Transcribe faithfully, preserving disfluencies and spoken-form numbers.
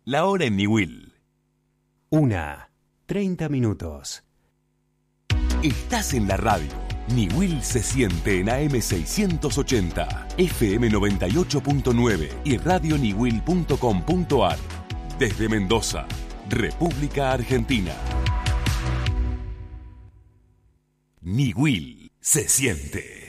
La hora en Niwil. Una, treinta minutos. Estás en la radio. Niwil se siente en A M seiscientos ochenta, F M noventa y ocho punto nueve y radio niwil punto com punto ar. Desde Mendoza, República Argentina. Niwil se siente.